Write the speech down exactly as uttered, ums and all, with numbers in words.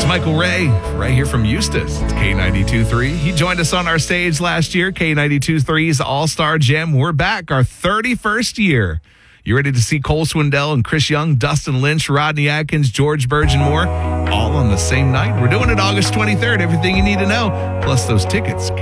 Michael Ray, right here from Eustis. It's K ninety-two point three. He joined us on our stage last year, K ninety-two point three's All-Star Jam. We're back, our thirty-first year. You ready to see Cole Swindell and Chris Young, Dustin Lynch, Rodney Atkins, George Burge, and more, all on the same night? We're doing it August twenty-third. Everything you need to know, plus those tickets.